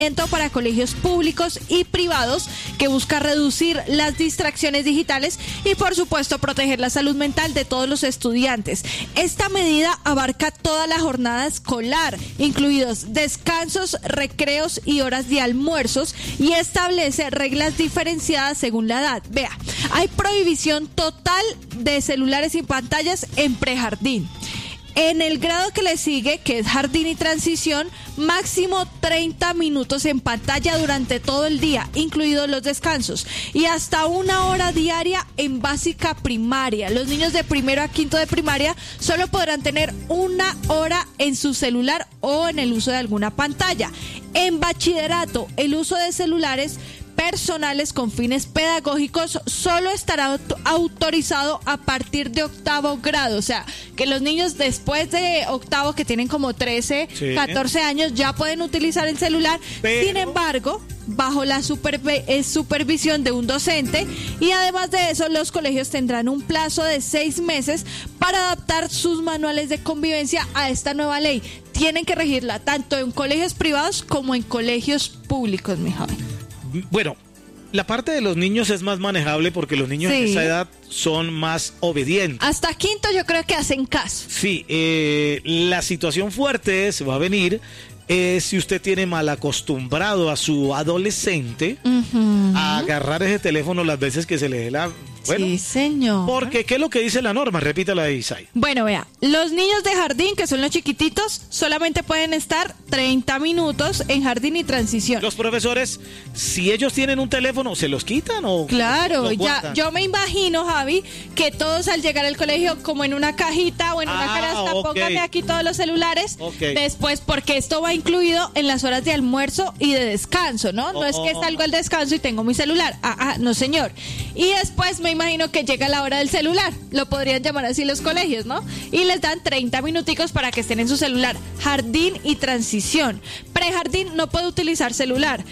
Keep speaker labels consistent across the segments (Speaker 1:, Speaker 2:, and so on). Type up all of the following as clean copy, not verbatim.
Speaker 1: para colegios públicos y privados que busca reducir las distracciones digitales y por supuesto proteger la salud mental de todos los estudiantes. Esta medida abarca toda la jornada escolar, incluidos descansos, recreos y horas de almuerzos, y establece reglas diferenciadas según la edad. Vea, hay prohibición total de celulares y pantallas en prejardín. En el grado que le sigue, que es jardín y transición, máximo 30 minutos en pantalla durante todo el día, incluidos los descansos, y hasta 1 hora diaria en básica primaria. Los niños de primero a quinto de primaria solo podrán tener 1 hora en su celular o en el uso de alguna pantalla. En bachillerato, el uso de celulares personales con fines pedagógicos solo estará autorizado a partir de 8º grado, o sea, que los niños después de 8º, que tienen como 13, sí, 14 años, ya pueden utilizar el celular. Pero sin embargo, bajo la supervisión de un docente, y además de eso, los colegios tendrán un plazo de 6 meses para adaptar sus manuales de convivencia a esta nueva ley. Tienen que regirla tanto en colegios privados como en colegios públicos, mi joven.
Speaker 2: Bueno, la parte de los niños es más manejable porque los niños en esa edad son más obedientes.
Speaker 1: Hasta quinto yo creo que hacen caso.
Speaker 2: Sí, la situación fuerte se va a venir si usted tiene mal acostumbrado a su adolescente a agarrar ese teléfono las veces que se le dé la... Bueno,
Speaker 1: sí, señor.
Speaker 2: Porque, ¿qué es lo que dice la norma? Repítala ahí, Isai.
Speaker 1: Bueno, vea, los niños de jardín, que son los chiquititos, solamente pueden estar 30 minutos en jardín y transición.
Speaker 2: Los profesores, si ellos tienen un teléfono, ¿se los quitan o...?
Speaker 1: Claro, ya, yo me imagino, Javi, que todos al llegar al colegio, como en una cajita o en una canasta, póngame aquí todos los celulares, después, porque esto va incluido en las horas de almuerzo y de descanso, ¿no? No es que salgo al descanso y tengo mi celular. No, señor. Y después me imagino que llega la hora del celular, lo podrían llamar así los colegios, ¿no? Y les dan 30 minuticos para que estén en su celular. Jardín y transición. Prejardín no puede utilizar celular.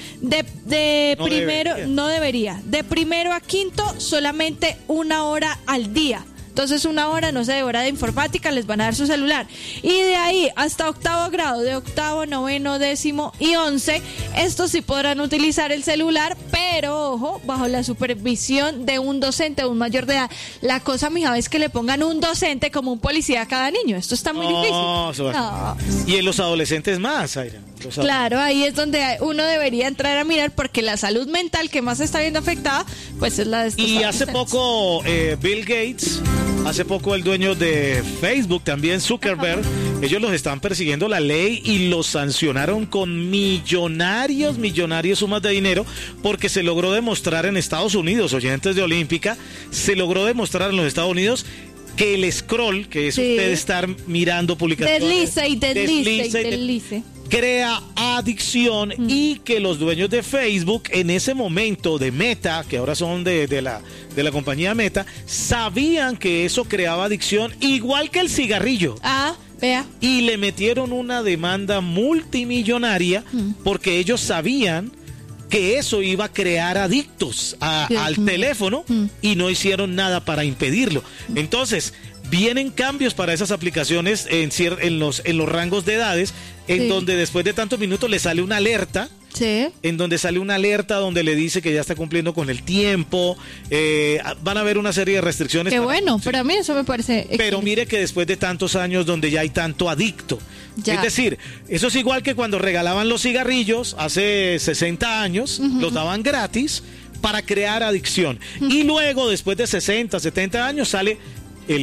Speaker 1: No debería. De primero a quinto, solamente 1 hora al día. Entonces 1 hora, no sé, de hora de informática, les van a dar su celular. Y de ahí hasta 8º grado, de 8º, 9º, 10º y 11, estos sí podrán utilizar el celular, pero ojo, bajo la supervisión de un docente o un mayor de edad. La cosa, mija, es que le pongan un docente como un policía a cada niño. Esto está muy difícil.
Speaker 2: Y en los adolescentes más, Aira.
Speaker 1: Claro, ahí es donde uno debería entrar a mirar, porque la salud mental que más se está viendo afectada, pues es la de estos
Speaker 2: adolescentes. Hace poco Bill Gates, hace poco el dueño de Facebook, también Zuckerberg, ellos los están persiguiendo la ley y los sancionaron con millonarias sumas de dinero, porque se logró demostrar en Estados Unidos, oyentes de Olímpica, se logró demostrar en los Estados Unidos que el scroll, que es usted estar mirando publicaciones, deslice, crea adicción, y que los dueños de Facebook en ese momento, de Meta, que ahora son de la compañía Meta, sabían que eso creaba adicción igual que el cigarrillo.
Speaker 1: Vea.
Speaker 2: Y le metieron una demanda multimillonaria porque ellos sabían que eso iba a crear adictos al teléfono, y no hicieron nada para impedirlo. Entonces, vienen cambios para esas aplicaciones en los rangos de edades, donde después de tantos minutos le sale una alerta. En donde sale una alerta donde le dice que ya está cumpliendo con el tiempo. Van a haber una serie de restricciones.
Speaker 1: Qué bueno, pero a mí eso me parece excelente.
Speaker 2: Pero mire que después de tantos años donde ya hay tanto adicto, es decir, eso es igual que cuando regalaban los cigarrillos hace 60 años, los daban gratis para crear adicción. Y luego, después de 60, 70 años, sale el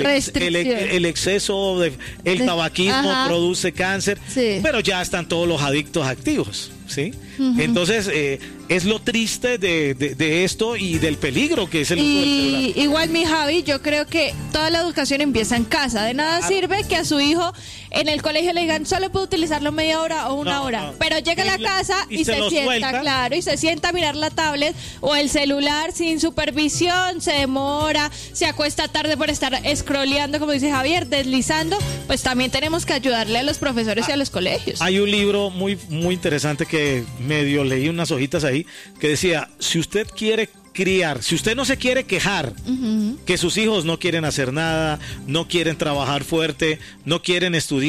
Speaker 2: exceso el tabaquismo produce cáncer, pero ya están todos los adictos activos, ¿sí? Entonces, es lo triste de esto y del peligro que es el uso del celular.
Speaker 1: Igual, mi Javi, yo creo que toda la educación empieza en casa. De nada sirve que a su hijo en el colegio le digan solo puede utilizarlo media hora o una hora, pero llega a la casa y se sienta, y se sienta a mirar la tablet o el celular sin supervisión, se demora, se acuesta tarde por estar scrolleando, como dice Javier, deslizando. Pues también tenemos que ayudarle a los profesores y a los colegios.
Speaker 2: Hay un libro muy, muy interesante que medio leí unas hojitas ahí, que decía, si usted quiere criar, si usted no se quiere quejar que sus hijos no quieren hacer nada, no quieren trabajar fuerte, no quieren estudiar,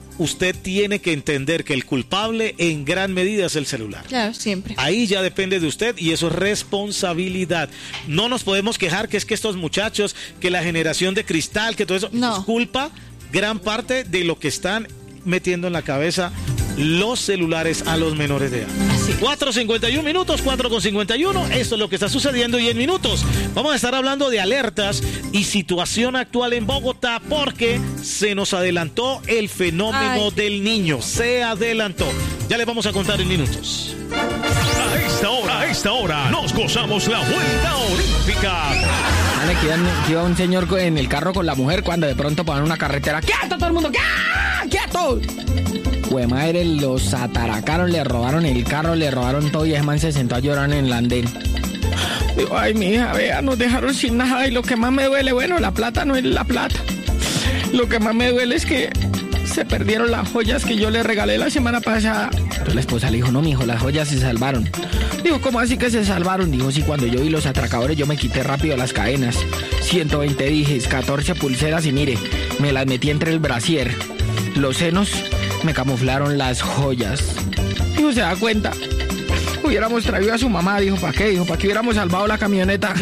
Speaker 2: usted tiene que entender que el culpable en gran medida es el celular.
Speaker 1: Claro, siempre.
Speaker 2: Ahí ya depende de usted y eso es responsabilidad. No nos podemos quejar que es que estos muchachos, que la generación de cristal, que todo eso,
Speaker 1: no.
Speaker 2: Es culpa gran parte de lo que están metiendo en la cabeza los celulares a los menores de edad. 4:51 minutos, 4:51. Esto es lo que está sucediendo y en minutos vamos a estar hablando de alertas y situación actual en Bogotá porque se nos adelantó el fenómeno del niño. Se adelantó. Ya les vamos a contar en minutos.
Speaker 3: A esta hora nos gozamos la vuelta olímpica.
Speaker 4: Que iba un señor en el carro con la mujer cuando de pronto ponen una carretera. ¡Quieto todo el mundo! ¡Quieto! Güey, madre, los ataracaron, le robaron el carro, le robaron todo y ese man se sentó a llorar en el andén. Digo, ay, mi hija, vea, nos dejaron sin nada y lo que más me duele, bueno, la plata no es la plata. Lo que más me duele es que se perdieron las joyas que yo le regalé la semana pasada. Entonces la esposa le dijo, no, mijo, las joyas se salvaron. Digo, ¿cómo así que se salvaron? Dijo, sí, cuando yo vi los atracadores yo me quité rápido las cadenas. 120 dijes, 14 pulseras y mire, me las metí entre el brasier. Los senos me camuflaron las joyas. Dijo, ¿se da cuenta? Hubiéramos traído a su mamá. Dijo, ¿para qué? Dijo, ¿para qué hubiéramos salvado la camioneta?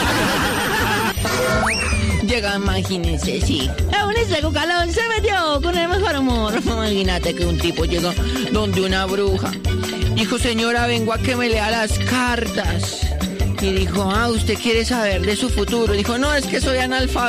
Speaker 5: Llega, imagínense, sí. Un estrego calón se metió con el mejor humor. Imagínate que un tipo llegó donde una bruja. Dijo, señora, vengo a que me lea las cartas. Y dijo, ¿usted quiere saber de su futuro? Dijo, no, es que soy analfabeto.